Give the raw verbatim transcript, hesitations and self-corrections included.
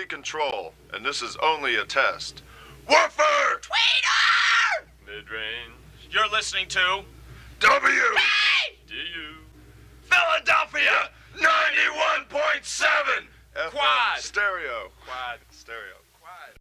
control, and this is only a test. Woofer! Tweeter! Mid-range. You're listening to W! Hey! D U. Philadelphia ninety-one point seven! Quad. Stereo. Quad. Stereo. Quad.